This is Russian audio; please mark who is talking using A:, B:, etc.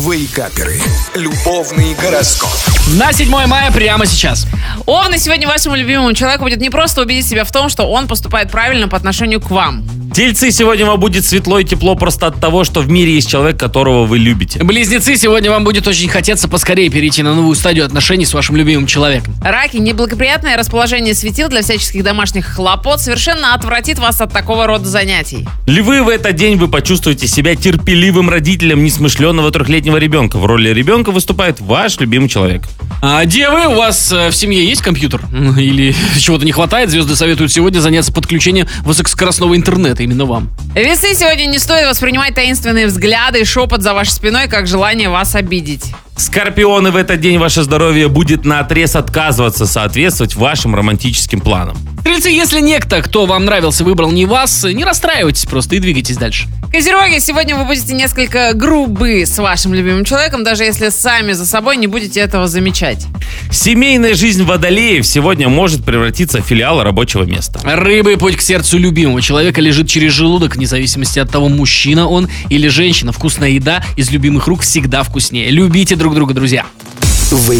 A: Вейкаперы. Любовный гороскоп.
B: На 7 мая прямо сейчас.
C: Овны, сегодня вашему любимому человеку будет не просто убедить себя в том, что он поступает правильно по отношению к вам.
D: Тельцы, сегодня вам будет светло и тепло просто от того, что в мире есть человек, которого вы любите.
B: Близнецы, сегодня вам будет очень хотеться поскорее перейти на новую стадию отношений с вашим любимым человеком.
C: Раки, неблагоприятное расположение светил для всяческих домашних хлопот совершенно отвратит вас от такого рода занятий.
D: Львы, в этот день вы почувствуете себя терпеливым родителем несмышленного 3-летнего ребенка. В роли ребенка выступает ваш любимый человек.
B: А девы, у вас в семье есть компьютер? Или чего-то не хватает? Звезды советуют сегодня заняться подключением высокоскоростного интернета именно вам.
C: Весы, сегодня не стоит воспринимать таинственные взгляды и шепот за вашей спиной как желание вас обидеть.
D: Скорпионы, в этот день ваше здоровье будет наотрез отказываться соответствовать вашим романтическим планам.
B: Стрельцы, если некто, кто вам нравился, выбрал не вас, не расстраивайтесь просто и двигайтесь дальше.
C: Козероги, сегодня вы будете несколько грубы с вашим любимым человеком, даже если сами за собой не будете этого замечать.
D: Семейная жизнь водолеев сегодня может превратиться в филиал рабочего места.
B: Рыбы, путь к сердцу любимого человека лежит через желудок, вне зависимости от того, мужчина он или женщина. Вкусная еда из любимых рук всегда вкуснее. Любите друг друга, друзья.